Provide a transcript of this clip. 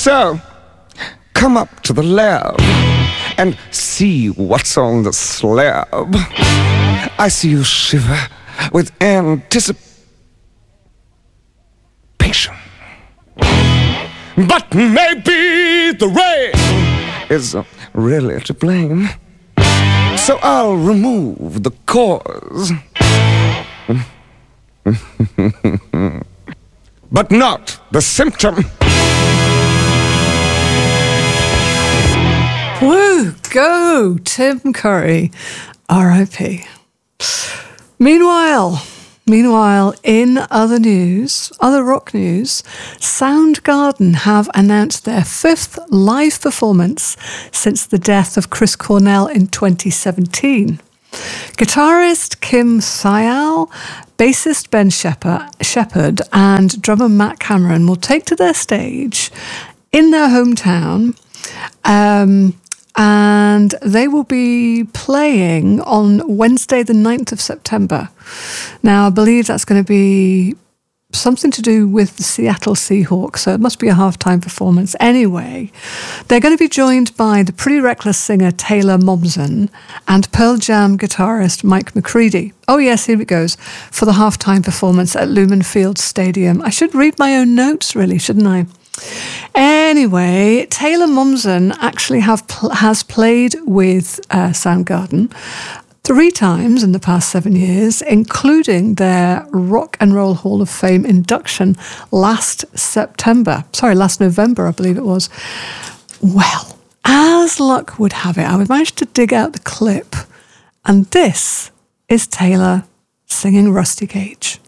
So, come up to the lab and see what's on the slab. I see you shiver with anticipation. But maybe the rain is really to blame. So I'll remove the cause. But not the symptom. Woo, go, Tim Curry, R.I.P. Meanwhile, in other news, other rock news, Soundgarden have announced their 5th live performance since the death of Chris Cornell in 2017. Guitarist Kim Thayil, bassist Ben Shepherd, and drummer Matt Cameron will take to their stage in their hometown, and they will be playing on Wednesday, the 9th of September. Now, I believe that's going to be something to do with the Seattle Seahawks, so it must be a halftime performance. Anyway, they're going to be joined by the Pretty Reckless singer Taylor Momsen and Pearl Jam guitarist Mike McCready. Oh yes, here it goes, for the halftime performance at Lumen Field Stadium. I should read my own notes, really, shouldn't I? Anyway, Taylor Momsen actually has played with Soundgarden 3 times in the past 7 years, including their Rock and Roll Hall of Fame induction last November, I believe it was. Well, as luck would have it, I managed to dig out the clip, and this is Taylor singing Rusty Cage.